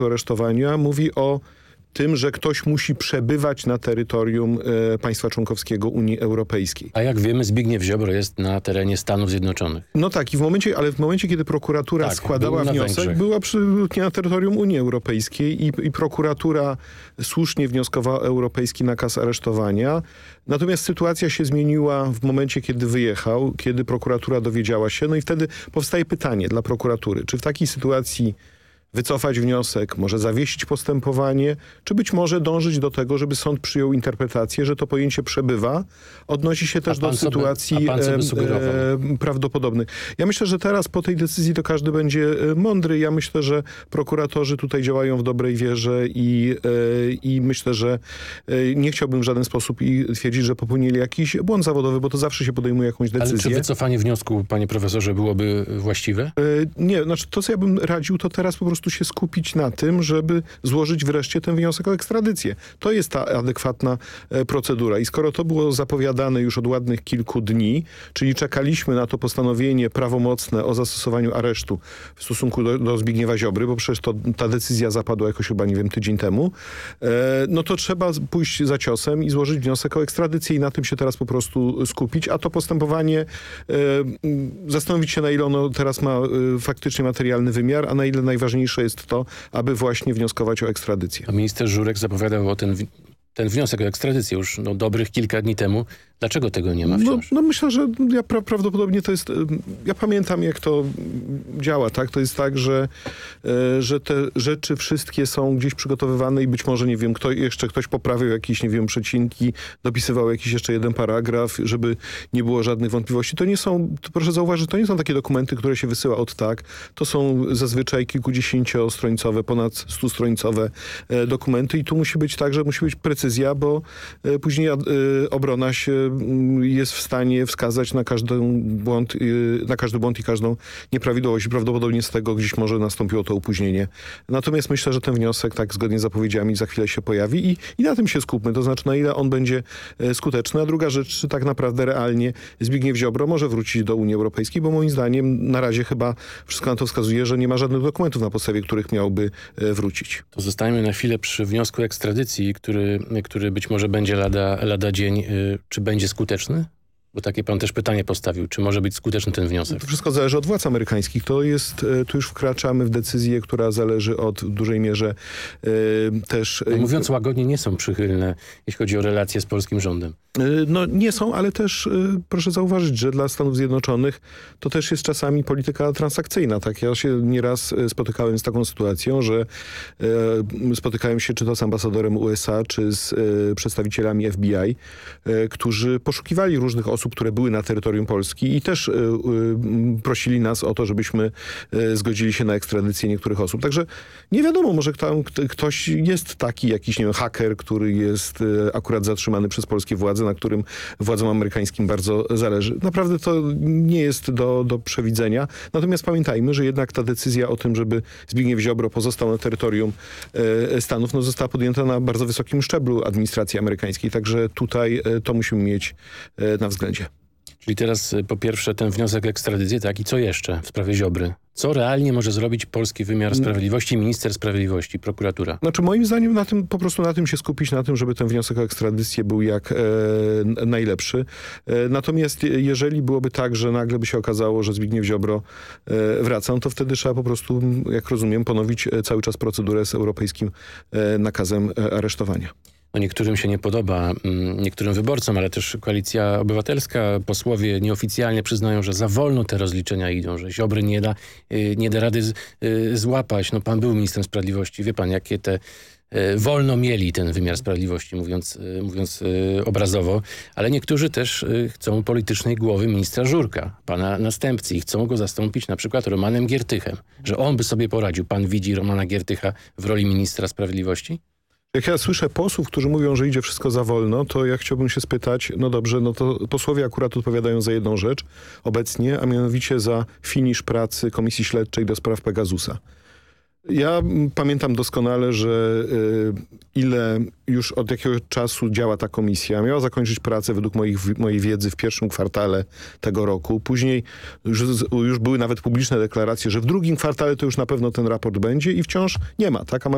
aresztowania mówi o tym, że ktoś musi przebywać na terytorium państwa członkowskiego Unii Europejskiej. A jak wiemy, Zbigniew Ziobro jest na terenie Stanów Zjednoczonych. No tak, w momencie, kiedy prokuratura składała wniosek, była absolutnie na terytorium Unii Europejskiej i prokuratura słusznie wnioskowała o europejski nakaz aresztowania. Natomiast sytuacja się zmieniła w momencie, kiedy wyjechał, kiedy prokuratura dowiedziała się. No i wtedy powstaje pytanie dla prokuratury, czy w takiej sytuacji wycofać wniosek, może zawiesić postępowanie, czy być może dążyć do tego, żeby sąd przyjął interpretację, że to pojęcie przebywa, odnosi się też do sytuacji prawdopodobnych. Ja myślę, że teraz po tej decyzji to każdy będzie mądry. Ja myślę, że prokuratorzy tutaj działają w dobrej wierze i myślę, że nie chciałbym w żaden sposób twierdzić, że popełnili jakiś błąd zawodowy, bo to zawsze się podejmuje jakąś decyzję. Ale czy wycofanie wniosku, panie profesorze, byłoby właściwe? Nie, znaczy to, co ja bym radził, to teraz po prostu się skupić na tym, żeby złożyć wreszcie ten wniosek o ekstradycję. To jest ta adekwatna procedura. I skoro to było zapowiadane już od ładnych kilku dni, czyli czekaliśmy na to postanowienie prawomocne o zastosowaniu aresztu w stosunku do Zbigniewa Ziobry, bo przecież ta decyzja zapadła jakoś chyba, nie wiem, tydzień temu, no to trzeba pójść za ciosem i złożyć wniosek o ekstradycję i na tym się teraz po prostu skupić, a to postępowanie zastanowić się, na ile ono teraz ma faktycznie materialny wymiar, a na ile najważniejsze jest to, aby właśnie wnioskować o ekstradycję. A minister Żurek zapowiadał o ten wniosek o ekstradycję już dobrych kilka dni temu. Dlaczego tego nie ma wciąż? No myślę, że prawdopodobnie to jest... Ja pamiętam, jak to działa, tak? To jest tak, że te rzeczy wszystkie są gdzieś przygotowywane i być może, nie wiem, ktoś poprawił jakieś, nie wiem, przecinki, dopisywał jakiś jeszcze jeden paragraf, żeby nie było żadnych wątpliwości. Proszę zauważyć, to nie są takie dokumenty, które się wysyła od tak. To są zazwyczaj kilkudziesięciostronicowe, ponad 100-stronicowe dokumenty i tu musi być tak, że musi być precyzja, bo później obrona się jest w stanie wskazać na każdy błąd i każdą nieprawidłowość. Prawdopodobnie z tego gdzieś może nastąpiło to opóźnienie. Natomiast myślę, że ten wniosek, tak zgodnie z zapowiedziami, za chwilę się pojawi i na tym się skupmy. To znaczy, na ile on będzie skuteczny. A druga rzecz, czy tak naprawdę realnie Zbigniew Ziobro może wrócić do Unii Europejskiej, bo moim zdaniem na razie chyba wszystko na to wskazuje, że nie ma żadnych dokumentów, na podstawie których miałby wrócić. To zostańmy na chwilę przy wniosku ekstradycji, który być może będzie lada dzień. Czy będzie skuteczny? Bo takie pan też pytanie postawił. Czy może być skuteczny ten wniosek? To wszystko zależy od władz amerykańskich. Tu już wkraczamy w decyzję, która zależy w dużej mierze też... No, mówiąc łagodnie, nie są przychylne, jeśli chodzi o relacje z polskim rządem. No nie są, ale też proszę zauważyć, że dla Stanów Zjednoczonych to też jest czasami polityka transakcyjna. Tak? Ja się nieraz spotykałem z taką sytuacją, że spotykałem się czy to z ambasadorem USA, czy z przedstawicielami FBI, którzy poszukiwali różnych osób, które były na terytorium Polski i też prosili nas o to, żebyśmy zgodzili się na ekstradycję niektórych osób. Także nie wiadomo, może ktoś jest taki jakiś, nie wiem, haker, który jest akurat zatrzymany przez polskie władze, na którym władzom amerykańskim bardzo zależy. Naprawdę to nie jest do przewidzenia. Natomiast pamiętajmy, że jednak ta decyzja o tym, żeby Zbigniew Ziobro pozostał na terytorium Stanów, została podjęta na bardzo wysokim szczeblu administracji amerykańskiej. Także tutaj to musimy mieć na względzie. Czyli teraz po pierwsze ten wniosek ekstradycji, tak? I co jeszcze w sprawie Ziobry? Co realnie może zrobić polski wymiar sprawiedliwości, minister sprawiedliwości, prokuratura? Znaczy moim zdaniem po prostu na tym się skupić, na tym, żeby ten wniosek o ekstradycję był jak najlepszy. Natomiast jeżeli byłoby tak, że nagle by się okazało, że Zbigniew Ziobro wraca, to wtedy trzeba po prostu, jak rozumiem, ponowić cały czas procedurę z europejskim nakazem aresztowania. No niektórym się nie podoba, niektórym wyborcom, ale też Koalicja Obywatelska, posłowie nieoficjalnie przyznają, że za wolno te rozliczenia idą, że Ziobry nie da rady złapać. No pan był ministrem sprawiedliwości, wie pan, jakie te wolno mieli ten wymiar sprawiedliwości, mówiąc obrazowo, ale niektórzy też chcą politycznej głowy ministra Żurka, pana następcy, i chcą go zastąpić na przykład Romanem Giertychem, że on by sobie poradził. Pan widzi Romana Giertycha w roli ministra sprawiedliwości? Jak ja słyszę posłów, którzy mówią, że idzie wszystko za wolno, to ja chciałbym się spytać, no dobrze, no to posłowie akurat odpowiadają za jedną rzecz obecnie, a mianowicie za finisz pracy Komisji Śledczej do spraw Pegasusa. Ja pamiętam doskonale, że ile już od jakiego czasu działa ta komisja. Miała zakończyć pracę według mojej wiedzy w pierwszym kwartale tego roku. Później już były nawet publiczne deklaracje, że w drugim kwartale to już na pewno ten raport będzie i wciąż nie ma. Tak? A